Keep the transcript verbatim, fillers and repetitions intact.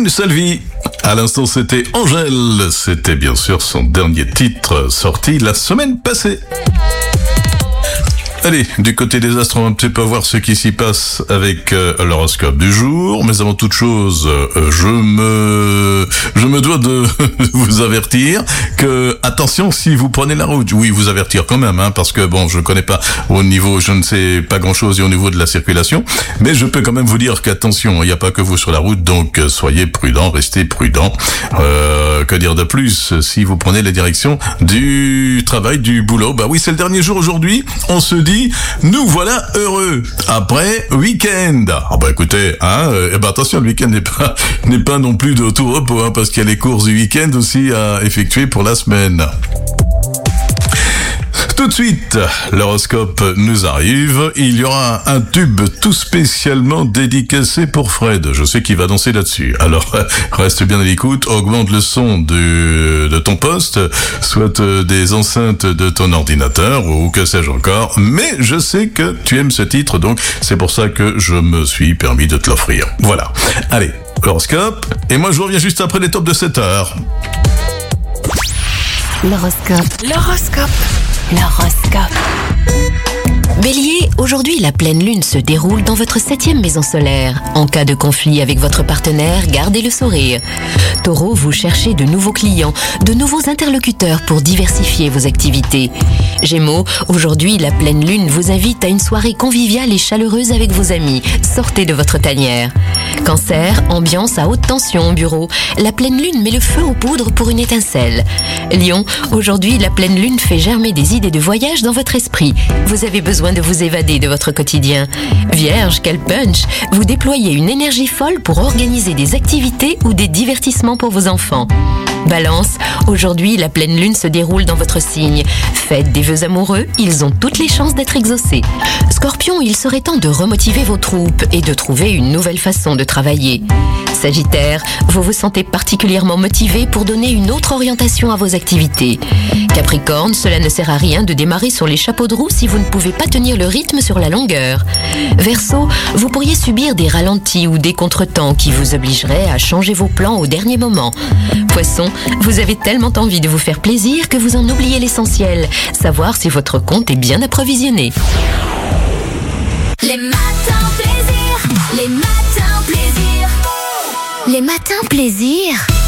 Une seule vie. À l'instant, c'était Angèle. C'était bien sûr son dernier titre sorti la semaine passée. Allez, du côté des astres, on va un petit peu voir ce qui s'y passe avec euh, l'horoscope du jour. Mais avant toute chose, euh, je me je me dois de vous avertir que, attention, si vous prenez la route, oui, vous avertir quand même, hein, parce que bon, je connais pas au niveau, je ne sais pas grand-chose au niveau de la circulation, mais je peux quand même vous dire qu'attention, il n'y a pas que vous sur la route, donc euh, soyez prudents, restez prudents. Euh, que dire de plus si vous prenez la direction du travail, du boulot? Bah oui, c'est le dernier jour aujourd'hui. On se dit, nous voilà heureux après week-end. Ah bah écoutez, hein, eh ben attention, le week-end n'est pas n'est pas non plus de tout repos, hein, parce qu'il y a les courses du week-end aussi à effectuer pour la semaine. Tout de suite, l'horoscope nous arrive. Il y aura un tube tout spécialement dédicacé pour Fred. Je sais qu'il va danser là-dessus. Alors, reste bien à l'écoute, augmente le son de, de ton poste, soit des enceintes de ton ordinateur, ou que sais-je encore. Mais je sais que tu aimes ce titre, donc c'est pour ça que je me suis permis de te l'offrir. Voilà. Allez, l'horoscope. Et moi, je reviens juste après les tops de sept heures. L'horoscope. L'horoscope. L'horoscope. Bélier, aujourd'hui la pleine lune se déroule dans votre septième maison solaire. En cas de conflit avec votre partenaire, gardez le sourire. Taureau, vous cherchez de nouveaux clients, de nouveaux interlocuteurs pour diversifier vos activités. Gémeaux, aujourd'hui la pleine lune vous invite à une soirée conviviale et chaleureuse avec vos amis. Sortez de votre tanière. Cancer, ambiance à haute tension au bureau. La pleine lune met le feu aux poudres pour une étincelle. Lion, aujourd'hui la pleine lune fait germer des idées de voyage dans votre esprit. Vous avez besoin de vous évader de votre quotidien. Vierge, quel punch! Vous déployez une énergie folle pour organiser des activités ou des divertissements pour vos enfants. Balance, aujourd'hui la pleine lune se déroule dans votre signe. Faites des vœux amoureux, ils ont toutes les chances d'être exaucés. Scorpion, il serait temps de remotiver vos troupes et de trouver une nouvelle façon de travailler. Sagittaire, vous vous sentez particulièrement motivé pour donner une autre orientation à vos activités. Capricorne, cela ne sert à rien de démarrer sur les chapeaux de roue si vous ne pouvez pas tenir le rythme sur la longueur. Verseau, vous pourriez subir des ralentis ou des contretemps qui vous obligeraient à changer vos plans au dernier moment. Poisson, vous avez tellement envie de vous faire plaisir que vous en oubliez l'essentiel, savoir si votre compte est bien approvisionné. Les matins plaisir, les matins plaisir, les matins plaisir.